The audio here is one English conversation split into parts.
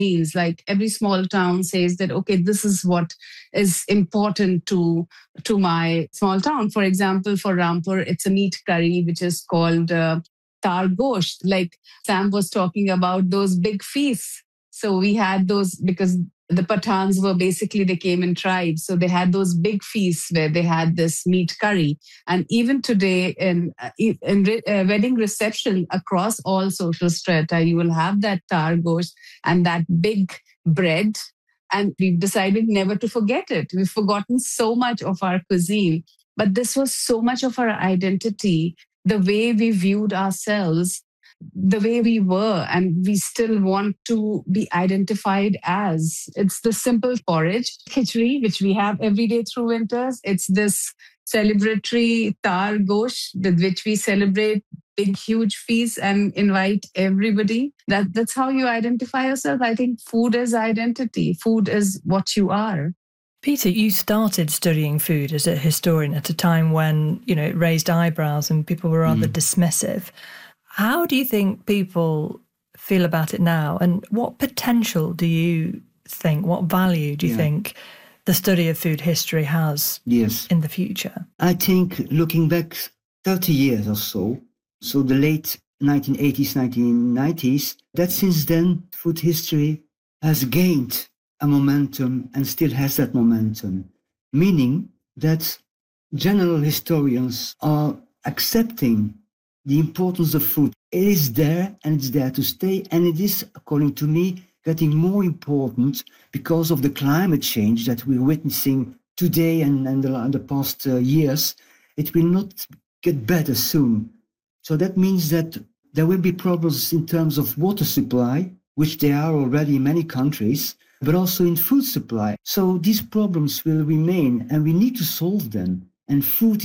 means. Like every small town says that, okay, this is what is important to my small town. For example, for Rampur, it's a meat curry, which is called tar gosht. Like Sam was talking about those big feasts. So we had those because the Pathans were basically, they came in tribes. So they had those big feasts where they had this meat curry. And even today in wedding reception across all social strata, you will have that tar gosht and that big bread. And we've decided never to forget it. We've forgotten so much of our cuisine, but this was so much of our identity, the way we viewed ourselves, the way we were, and we still want to be identified as. It's the simple porridge, khichdi, which we have every day through winters. It's this celebratory tar gosht with which we celebrate big, huge feasts and invite everybody. That's how you identify yourself. I think food is identity. Food is what you are. Peter, you started studying food as a historian at a time when, it raised eyebrows and people were rather dismissive. How do you think people feel about it now? And what potential do you think, what value do you think the study of food history has in the future? I think looking back 30 years or so the late 1980s, 1990s, that since then food history has gained a momentum and still has that momentum, meaning that general historians are accepting the importance of food. It is there and it's there to stay. And it is, according to me, getting more important because of the climate change that we're witnessing today and the past years. It will not get better soon. So that means that there will be problems in terms of water supply, which there are already in many countries, but also in food supply. So these problems will remain and we need to solve them. And food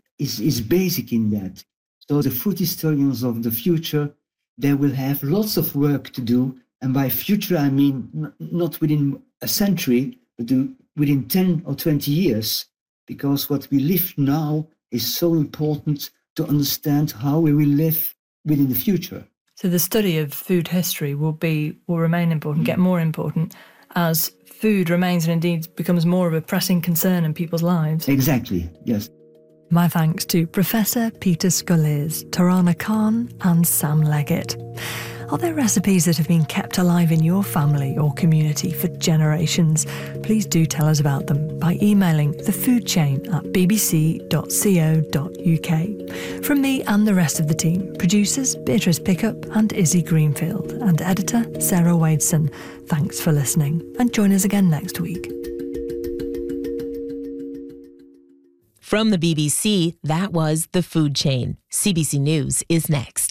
is basic in that. So the food historians of the future, they will have lots of work to do. And by future, I mean not within a century, but within 10 or 20 years. Because what we live now is so important to understand how we will live within the future. So the study of food history will remain important, get more important, as food remains and indeed becomes more of a pressing concern in people's lives. Exactly, yes. My thanks to Professor Peter Scolese, Tarana Khan and Sam Leggett. Are there recipes that have been kept alive in your family or community for generations? Please do tell us about them by emailing thefoodchain@bbc.co.uk. From me and the rest of the team, producers Beatrice Pickup and Izzy Greenfield, and editor Sarah Wadeson, thanks for listening and join us again next week. From the BBC, that was The Food Chain. CBC News is next.